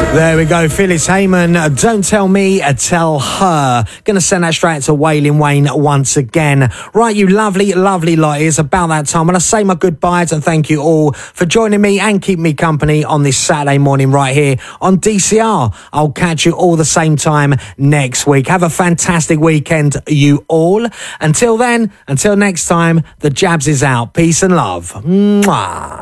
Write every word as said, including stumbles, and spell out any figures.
There we go, Phyllis Heyman. Don't tell me, tell her. Gonna send that straight to Waylin Wayne once again. Right, you lovely, lovely lot. It's about that time. When I say my goodbyes and thank you all for joining me and keeping me company on this Saturday morning right here on D C R. I'll catch you all the same time next week. Have a fantastic weekend, you all. Until then, until next time, the Jabs is out. Peace and love. Mwah.